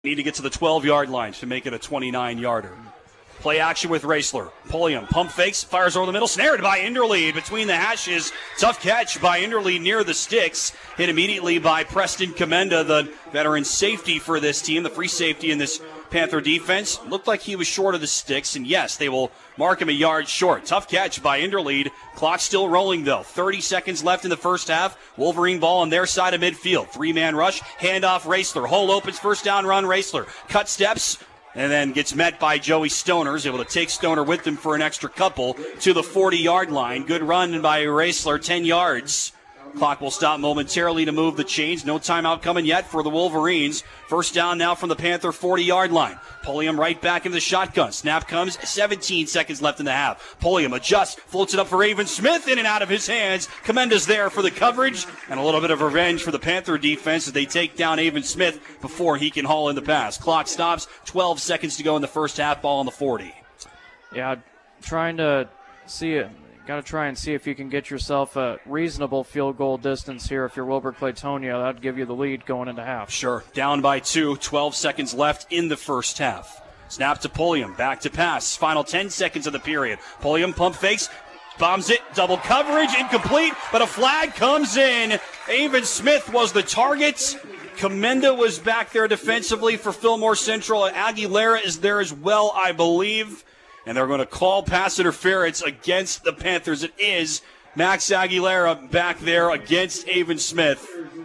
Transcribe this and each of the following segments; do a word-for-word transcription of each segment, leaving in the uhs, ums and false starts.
Need to get to the twelve-yard line to make it a twenty-nine-yarder. Play action with Raessler. Pulliam, pump fakes, fires over the middle, snared by Inderlead between the hashes. Tough catch by Inderlead near the sticks. Hit immediately by Preston Commenda, the veteran safety for this team, the free safety in this Panther defense. Looked like he was short of the sticks, and yes, they will mark him a yard short. Tough catch by Inderlead. Clock still rolling, though. thirty seconds left in the first half. Wolverine ball on their side of midfield. Three-man rush, handoff Raessler. Hole opens, first down run, Raessler. Cut steps, and then gets met by Joey Stoner. Is able to take Stoner with him for an extra couple to the forty-yard line. Good run by Raessler, ten yards. Clock will stop momentarily to move the chains. No timeout coming yet for the Wolverines. First down now from the Panther forty-yard line. Pulliam right back in the shotgun. Snap comes, seventeen seconds left in the half. Pulliam adjusts, floats it up for Avon Smith, in and out of his hands. Commenda's there for the coverage, and a little bit of revenge for the Panther defense as they take down Avon Smith before he can haul in the pass. Clock stops, twelve seconds to go in the first half, ball on the forty. Yeah, trying to see it. Got to try and see if you can get yourself a reasonable field goal distance here. If you're Wilber Claytonia, that would give you the lead going into half. Sure. Down by two. twelve seconds left in the first half. Snap to Pulliam. Back to pass. Final ten seconds of the period. Pulliam pump fakes. Bombs it. Double coverage. Incomplete. But a flag comes in. Avon Smith was the target. Commenda was back there defensively for Fillmore Central. Aguilera is there as well, I believe. And they're going to call pass interference against the Panthers. It is Max Aguilera back there against Avon Smith.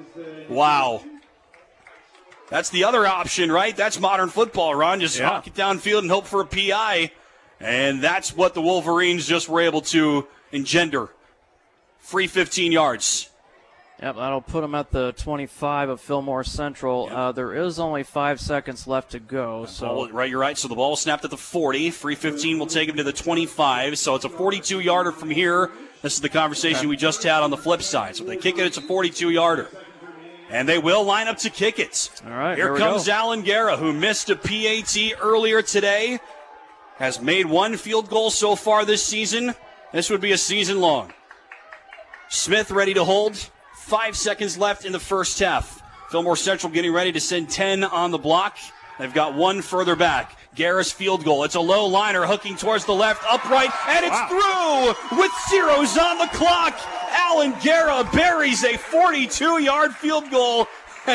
Wow. That's the other option, right? That's modern football, Ron. Just yeah. knock it downfield and hope for a P I. And that's what the Wolverines just were able to engender. Free fifteen yards. Yep, that'll put them at the twenty-five of Fillmore Central. Yep. Uh, there is only five seconds left to go. So ball, right, you're right. So the ball will snapped at the forty. Free fifteen will take him to the twenty-five. So it's a forty-two-yarder from here. This is the conversation okay. we just had on the flip side. So if they kick it, it's a forty-two-yarder. And they will line up to kick it. All right, here, here comes go. Alan Guerra, who missed a P A T earlier today. Has made one field goal so far this season. This would be a season long. Smith ready to hold. Five seconds left in the first half. Fillmore Central getting ready to send ten on the block. They've got one further back. Guerra's field goal. It's a low liner hooking towards the left, upright, and it's wow. through with zeros on the clock. Alan Guerra buries a forty-two-yard field goal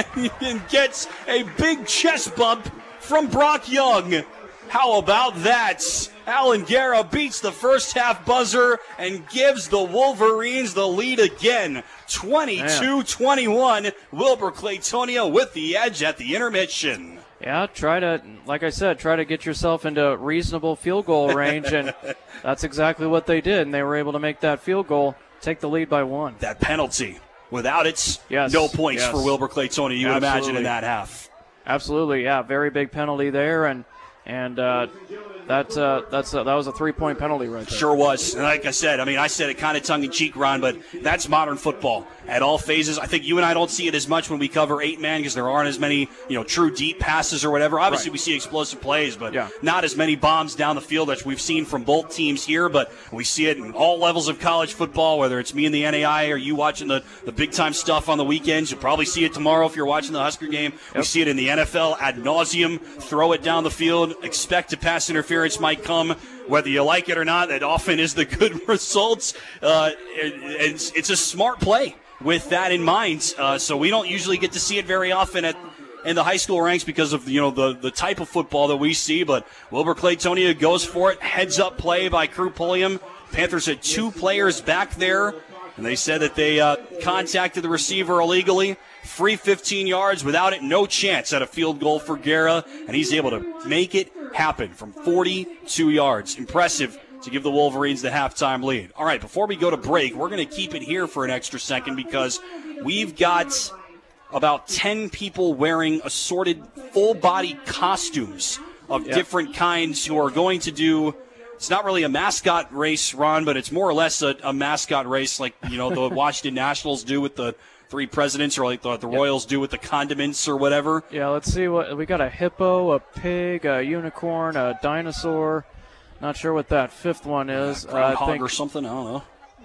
and gets a big chest bump from Brock Young. How about that? Alan Guerra beats the first half buzzer and gives the Wolverines the lead again. twenty-two twenty-one. Wilber Claytonia with the edge at the intermission. Yeah, try to, like I said, try to get yourself into reasonable field goal range, and that's exactly what they did, and they were able to make that field goal, take the lead by one. That penalty. Without it, yes, no points yes. for Wilber Claytonia, you would Absolutely. imagine, in that half. Absolutely, yeah, very big penalty there, and And uh, that, uh, that's, uh, that was a three-point penalty right there. Sure was. And like I said, I mean, I said it kind of tongue-in-cheek, Ron, but that's modern football at all phases. I think you and I don't see it as much when we cover eight-man because there aren't as many, you know, true deep passes or whatever. Obviously, right. we see explosive plays, but yeah. not as many bombs down the field as we've seen from both teams here. But we see it in all levels of college football, whether it's me in the N A I or you watching the, the big-time stuff on the weekends. You'll probably see it tomorrow if you're watching the Husker game. Yep. We see it in the N F L ad nauseum. Throw it down the field. Expect to pass interference might come, whether you like it or not. That often is the good results. Uh, it, it's, it's a smart play with that in mind. Uh, so we don't usually get to see it very often at in the high school ranks because of, you know, the, the type of football that we see. But Wilber Claytonia goes for it. Heads up play by Crew Pulliam. Panthers had two players back there, and they said that they uh, contacted the receiver illegally. Free fifteen yards. Without it, no chance at a field goal for Guerra, and he's able to make it happen from forty-two yards. Impressive to give the Wolverines the halftime lead. All right, before we go to break, we're going to keep it here for an extra second because we've got about ten people wearing assorted full-body costumes of yep. different kinds who are going to do – it's not really a mascot race, Ron, but it's more or less a, a mascot race like, you know, the Washington Nationals do with the – three presidents, or like the, the Royals do with the condiments or whatever. Yeah, let's see what we got: a hippo, a pig, a unicorn, a dinosaur. Not sure what that fifth one is. Uh, groundhog uh, I think, or something. I don't know.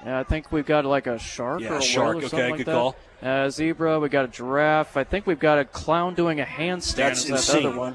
Yeah, I think we've got like a shark Yeah, or a shark. whale or something Okay, like good that. call. Uh, zebra, we got a giraffe. I think we've got a clown doing a handstand. That's is that the insane. other one?